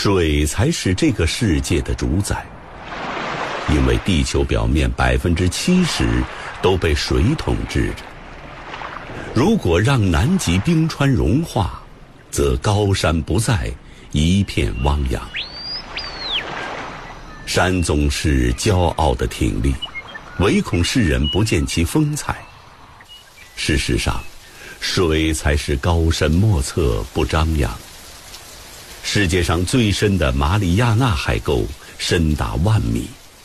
水才是这个世界的主宰，因为地球表面70%都被水统治着。如果让南极冰川融化，则高山不再，一片汪洋。山总是骄傲地挺立，唯恐世人不见其风采。事实上，水才是高深莫测，不张扬。世界上最深的马里亚纳海沟深达10000米。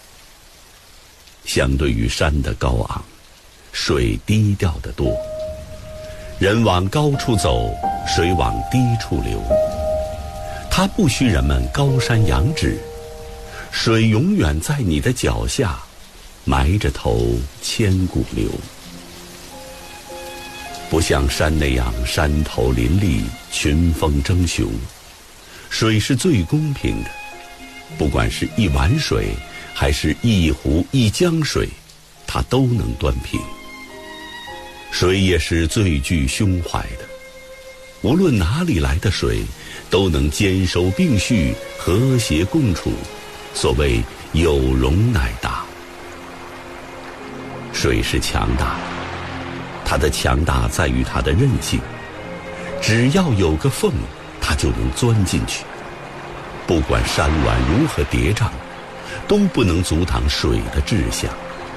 相对于山的高昂，水低调得多。人往高处走，水往低处流。它不需人们高山仰止，水永远在你的脚下，埋着头千古流。不像山那样山头林立，群峰争雄，水是最公平的，不管是一碗水还是一湖一江水，它都能端平。水也是最具胸怀的，无论哪里来的水，都能兼收并蓄，和谐共处。所谓有容乃大。水是强大，它的强大在于它的韧性，只要有个缝，它就能钻进去。不管山峦如何叠嶂，都不能阻挡水的志向。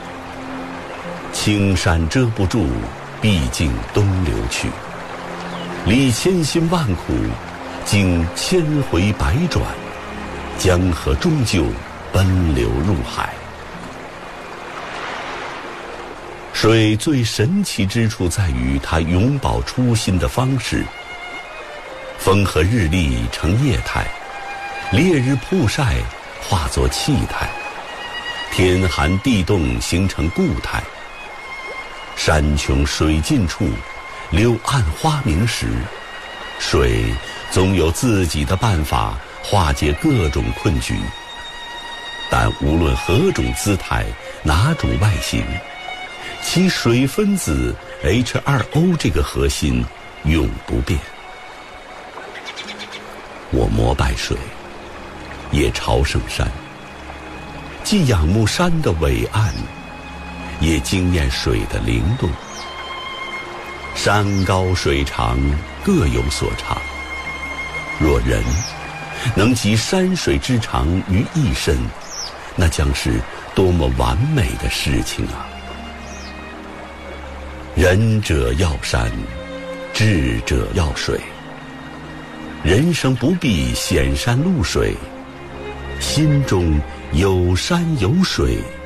青山遮不住，毕竟东流去。历千辛万苦，经千回百转，江河终究奔流入海。水最神奇之处在于它永葆初心的方式。风和日丽成液态，烈日曝晒化作气态，天寒地冻形成固态。山穷水尽处，柳暗花明时，水总有自己的办法化解各种困局。但无论何种姿态，哪种外形，其水分子 H2O 这个核心永不变。我膜拜水，也朝圣山，既仰慕山的伟岸，也惊艳水的灵动。山高水长，各有所长。若人能集山水之长于一身，那将是多么完美的事情啊！仁者要山，智者要水。人生不必显山露水，心中有山有水，